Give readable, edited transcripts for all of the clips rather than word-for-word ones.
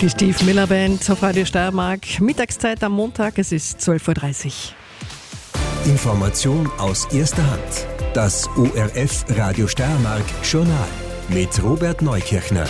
Die Steve Miller Band auf Radio Steiermark. Mittagszeit am Montag, es ist 12:30 Uhr. Information aus erster Hand. Das ORF Radio Steiermark Journal mit Robert Neukirchner.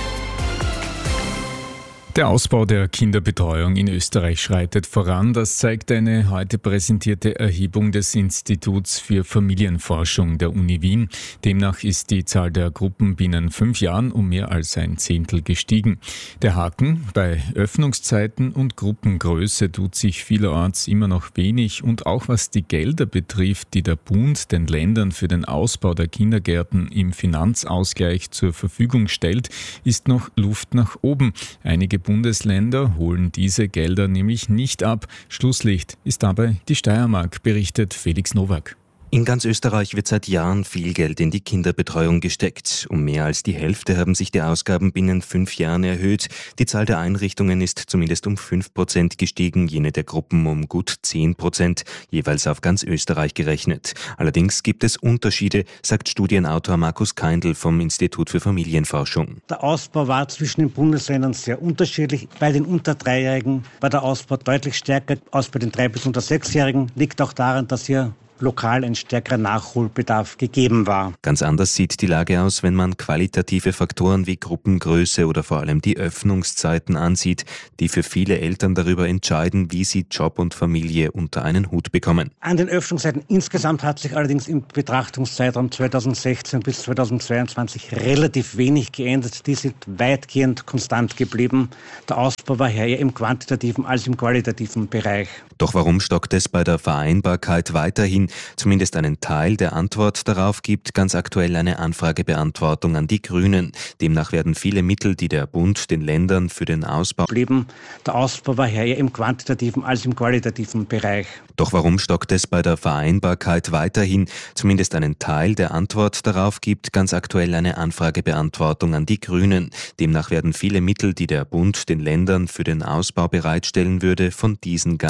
Der Ausbau der Kinderbetreuung in Österreich schreitet voran. Das zeigt eine heute präsentierte Erhebung des Instituts für Familienforschung der Uni Wien. Demnach ist die Zahl der Gruppen binnen 5 Jahren um mehr als ein Zehntel gestiegen. Der Haken: bei Öffnungszeiten und Gruppengröße tut sich vielerorts immer noch wenig. Und auch was die Gelder betrifft, die der Bund den Ländern für den Ausbau der Kindergärten im Finanzausgleich zur Verfügung stellt, ist noch Luft nach oben. Einige Bundesländer holen diese Gelder nämlich nicht ab. Schlusslicht ist dabei die Steiermark, berichtet Felix Nowak. In ganz Österreich wird seit Jahren viel Geld in die Kinderbetreuung gesteckt. Um mehr als die Hälfte haben sich die Ausgaben binnen 5 Jahren erhöht. Die Zahl der Einrichtungen ist zumindest um 5% gestiegen, jene der Gruppen um gut 10%, jeweils auf ganz Österreich gerechnet. Allerdings gibt es Unterschiede, sagt Studienautor Markus Keindl vom Institut für Familienforschung. Der Ausbau war zwischen den Bundesländern sehr unterschiedlich. Bei den unter 3-Jährigen war der Ausbau deutlich stärker als bei den 3- bis unter 6-Jährigen. Liegt auch daran, dass hier lokal ein stärkerer Nachholbedarf gegeben war. Ganz anders sieht die Lage aus, wenn man qualitative Faktoren wie Gruppengröße oder vor allem die Öffnungszeiten ansieht, die für viele Eltern darüber entscheiden, wie sie Job und Familie unter einen Hut bekommen. An den Öffnungszeiten insgesamt hat sich allerdings im Betrachtungszeitraum 2016 bis 2022 relativ wenig geändert. Die sind weitgehend konstant geblieben. Der Ausbau war eher im quantitativen als im qualitativen Bereich. Doch warum stockt es bei der Vereinbarkeit weiterhin? Zumindest einen Teil der Antwort darauf gibt ganz aktuell eine Anfragebeantwortung an die Grünen. Demnach werden viele Mittel, die der Bund den Ländern für den Ausbau Der Ausbau war eher im quantitativen als im qualitativen Bereich. Doch warum stockt es bei der Vereinbarkeit weiterhin? Zumindest einen Teil der Antwort darauf gibt ganz aktuell eine Anfragebeantwortung an die Grünen. Demnach werden viele Mittel, die der Bund den Ländern für den Ausbau bereitstellen würde, von diesen